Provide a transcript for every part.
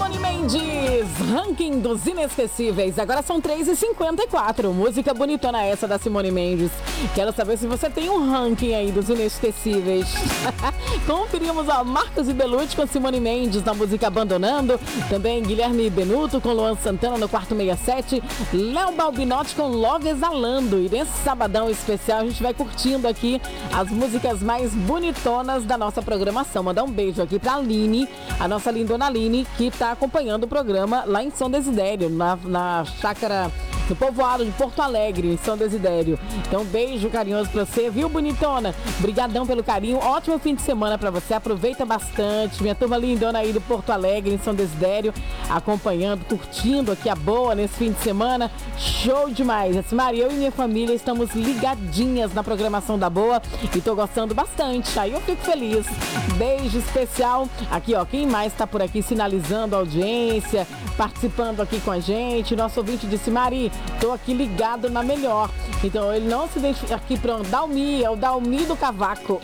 Simone Mendes, ranking dos inesquecíveis. Agora são 3h54. Música bonitona essa da Simone Mendes. Quero saber se você tem um ranking aí dos inesquecíveis. Conferimos a Marcos e Belucci com Simone Mendes na música Abandonando. Também Guilherme Benuto com Luan Santana no quarto 67. Léo Balbinotti com Logo Exalando. E nesse sabadão especial a gente vai curtindo aqui as músicas mais bonitonas da nossa programação. Mandar um beijo aqui pra Aline, a nossa lindona Aline, que está acompanhando o programa lá em São Desidério, na chácara do povoado de Porto Alegre, em São Desidério. Então, beijo carinhoso pra você, viu, bonitona? Brigadão pelo carinho, ótimo fim de semana pra você, aproveita bastante. Minha turma lindona aí do Porto Alegre, em São Desidério, acompanhando, curtindo aqui a boa nesse fim de semana. Show demais! Assim, Maria, eu e minha família estamos ligadinhas na programação da boa e tô gostando bastante. Aí eu fico feliz. Beijo especial. Aqui, ó, quem mais tá por aqui sinalizando a audiência, participando aqui com a gente? Nosso ouvinte disse: Mari, tô aqui ligado na melhor. Então ele não se identifica aqui, pronto. Dalmi, é o Dalmi do Cavaco.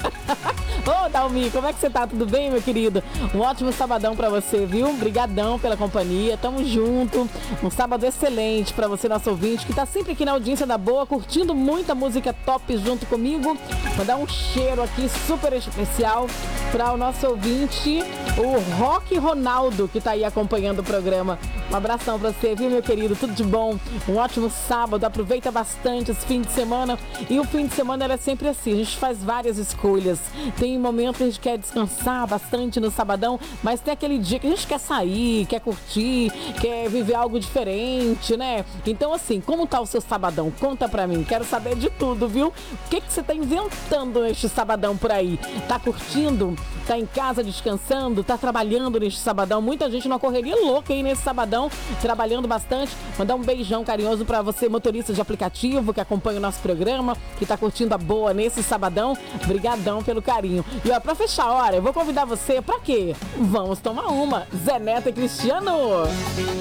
Ô, Dalmi, como é que você tá? Tudo bem, meu querido? Um ótimo sabadão pra você, viu? Obrigadão pela companhia, tamo junto. Um sábado excelente pra você, nosso ouvinte, que tá sempre aqui na audiência da boa, curtindo muita música top junto comigo. Mandar um cheiro aqui super especial pra o nosso ouvinte, o Roque Ronaldo, que tá aí acompanhando o programa. Um abração pra você, viu, meu querido? Tudo de bom. Um ótimo sábado. Aproveita bastante esse fim de semana. E o fim de semana é sempre assim. A gente faz várias escolhas. Tem momento que a gente quer descansar bastante no sabadão, mas tem aquele dia que a gente quer sair, quer curtir, quer viver algo diferente, né? Então, assim, como tá o seu sabadão? Conta pra mim. Quero saber de tudo, viu? O que você tá inventando neste sabadão por aí? Tá curtindo? Tá em casa descansando? Tá trabalhando neste sabadão? Muita gente numa correria louca aí nesse sabadão, trabalhando bastante. Mandar um beijão carinhoso pra você, motorista de aplicativo, que acompanha o nosso programa, que tá curtindo a boa nesse sabadão. Brigadão pelo carinho. E ó, pra fechar a hora, eu vou convidar você pra quê? Vamos tomar uma. Zé Neto e Cristiano.